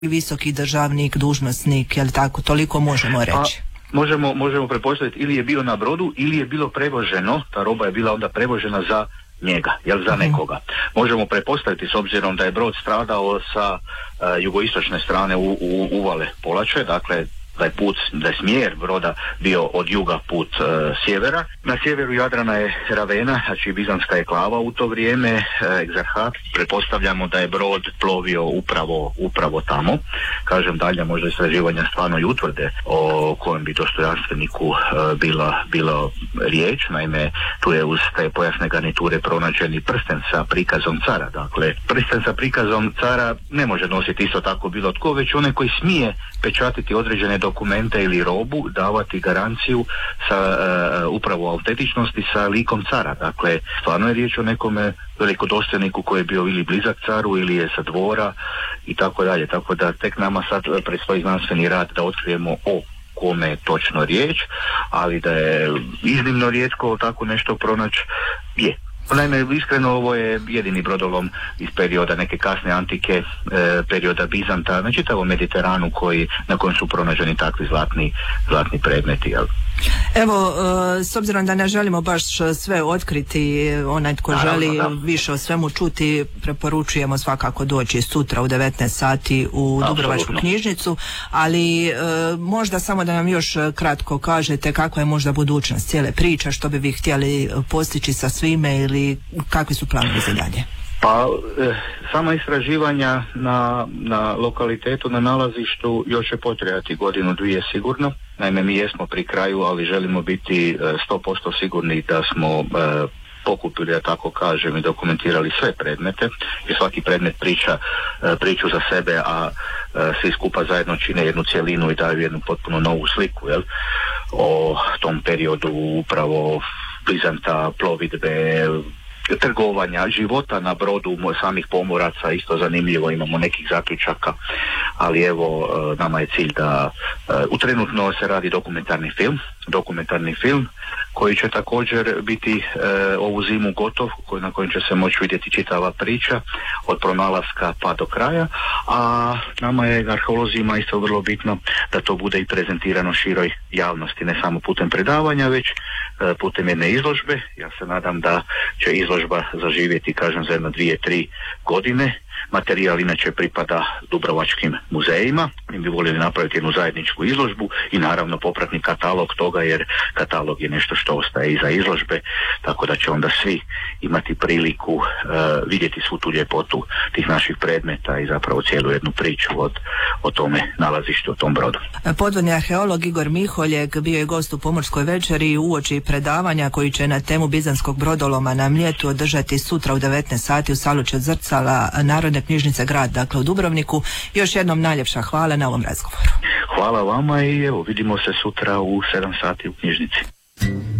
visoki državnik, dužnosnik, je li tako, toliko možemo reći? Možemo pretpostaviti ili je bio na brodu ili je bilo prevoženo, ta roba je bila onda prevožena za njega, za nekoga. Možemo pretpostaviti s obzirom da je brod stradao sa jugoistočne strane uvale Polače, dakle da je smjer broda bio od juga put sjevera. Na sjeveru Jadrana je Ravena, znači bizanska enklava u to vrijeme, egzarhat. Pretpostavljamo da je brod plovio upravo tamo. Kažem, dalje možda istraživanja stvarno i utvrde o kojem bi dostojanstveniku bila riječ. Naime, tu je uz te pojasne garniture pronađeni prsten sa prikazom cara. Dakle, prsten sa prikazom cara ne može nositi isto tako bilo tko, već onaj koji smije pečatiti određene dokumente ili robu, davati garanciju sa upravo autentičnosti sa likom cara. Dakle, stvarno je riječ o nekome velikodostojniku koji je bio ili blizak caru ili je sa dvora i tako dalje. Tako da tek nama sad predstoji znanstveni rad da otkrijemo o kome je točno riječ, ali da je iznimno rijetko tako nešto pronaći je. Naime, iskreno ovo je jedini brodolom iz perioda neke kasne antike, perioda Bizanta, na čitavom Mediteranu na kojem su pronađeni takvi zlatni predmeti. Jel? Evo, s obzirom da ne želimo baš sve otkriti, onaj tko želi više o svemu čuti, preporučujemo svakako doći sutra u 19 sati u Dubrovačku knjižnicu, ali možda samo da nam još kratko kažete kakva je možda budućnost cijele priče, što bi vi htjeli postići sa svime ili kakvi su planovi za dalje? Pa, sama istraživanja na lokalitetu, na nalazištu još će potrebati godinu, dvije sigurno. Naime, mi jesmo pri kraju, ali želimo biti 100% sigurni da smo pokupili, da tako kažem, i dokumentirali sve predmete, jer svaki predmet priču za sebe, a svi skupa zajedno čine jednu cjelinu i daju jednu potpuno novu sliku, o tom periodu upravo Bizanta, plovidbe, trgovanja, života na brodu samih pomoraca. Isto zanimljivo, imamo nekih zaključaka, ali evo, nama je cilj da trenutno se radi dokumentarni film koji će također biti ovu zimu gotov, na kojem će se moći vidjeti čitava priča od pronalaska pa do kraja, a nama je arheolozima isto vrlo bitno da to bude i prezentirano široj javnosti, ne samo putem predavanja, već putem jedne izložbe. Ja se nadam da će izložba zaživjeti, kažem, za jedno 2-3 godine. Materijal inače pripada Dubrovačkim muzejima. Mi bi voljeli napraviti jednu zajedničku izložbu i naravno popratni katalog toga, jer katalog je nešto što ostaje iza izložbe, tako da će onda svi imati priliku vidjeti svu tu ljepotu tih naših predmeta i zapravo cijelu jednu priču o tome nalazištu, o tom brodu. Podvodni arheolog Igor Miholjek bio je gost u Pomorskoj večeri uoči predavanja koji će na temu bizanskog brodoloma na Mljetu održati sutra u 19 sati u Saluče Zrcala Narodne knjižnice grad, dakle u Dubrovniku. Još jednom najljepša hvala na ovom razgovoru. Hvala vama i evo, vidimo se sutra u 7 sati u knjižnici.